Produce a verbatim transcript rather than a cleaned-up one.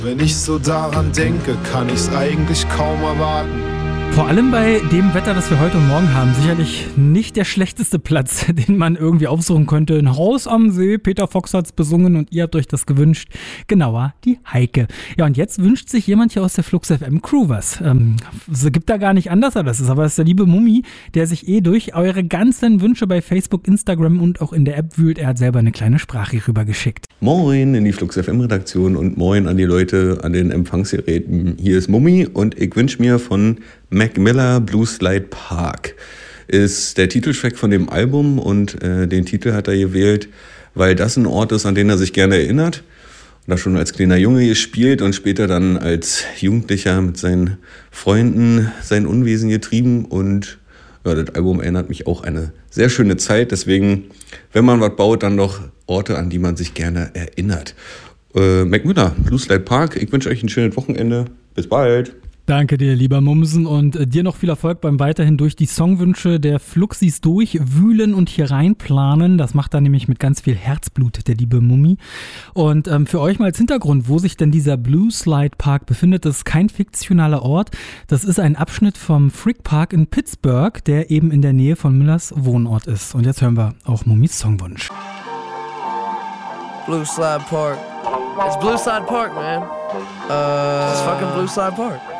Wenn ich so daran denke, kann ich's eigentlich kaum erwarten. Vor allem bei dem Wetter, das wir heute und morgen haben, sicherlich nicht der schlechteste Platz, den man irgendwie aufsuchen könnte. Ein Haus am See, Peter Fox hat's besungen und ihr habt euch das gewünscht. Genauer, die Heike. Ja, und jetzt wünscht sich jemand hier aus der Flux F M Crew was. Ähm, es gibt da gar nicht anders, das ist aber das ist der liebe Mummi, der sich eh durch eure ganzen Wünsche bei Facebook, Instagram und auch in der App wühlt. Er hat selber eine kleine Sprache rübergeschickt. Moin in die Flux F M Redaktion und moin an die Leute an den Empfangsgeräten. Hier ist Mummi und ich wünsche mir von Mac Miller Blue Slide Park. Ist der Titeltrack von dem Album und äh, den Titel hat er gewählt, weil das ein Ort ist, an den er sich gerne erinnert. Und da schon als kleiner Junge gespielt und später dann als Jugendlicher mit seinen Freunden sein Unwesen getrieben. Und ja, das Album erinnert mich auch an eine sehr schöne Zeit. Deswegen, wenn man was baut, dann doch Orte, an die man sich gerne erinnert. Äh, Mac Miller, Blue Slide Park. Ich wünsche euch ein schönes Wochenende. Bis bald. Danke dir, lieber Mumsen, und äh, dir noch viel Erfolg beim weiterhin durch die Songwünsche der Fluxis durchwühlen und hier reinplanen. Das macht er nämlich mit ganz viel Herzblut, der liebe Mummi. Und ähm, für euch mal als Hintergrund, wo sich denn dieser Blue Slide Park befindet, das ist kein fiktionaler Ort. Das ist ein Abschnitt vom Frick Park in Pittsburgh, der eben in der Nähe von Millers Wohnort ist. Und jetzt hören wir auch Mummis Songwunsch. Blue Slide Park. It's Blue Slide Park, man. Uh, it's fucking Blue Slide Park.